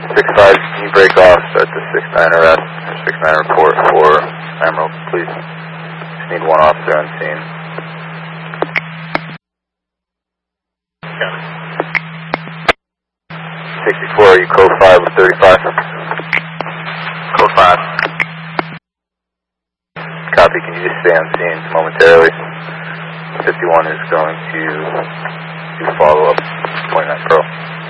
6-5, can you break off, start the 6-9 arrest, 6-9 report for Emerald, please. Just need one officer on scene. 64, are you code 5 with 35? Code 5. Copy, can you just stay on scene momentarily? 51 is going to do follow-up, 29 Pro.